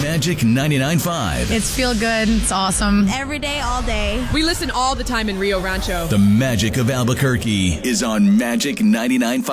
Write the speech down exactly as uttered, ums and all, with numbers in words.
Magic ninety-nine point five. It's feel good. It's awesome. Every day, all day. We listen all the time in Rio Rancho. The magic of Albuquerque is on Magic ninety-nine point five.